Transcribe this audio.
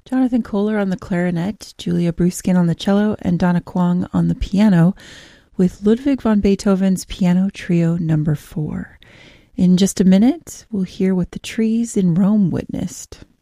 Jonathan Kohler on the clarinet, Julia Bruskin on the cello, and Donna Kwong on the piano, with Ludwig van Beethoven's Piano Trio No. 4. In just a minute, we'll hear what the trees in Rome witnessed.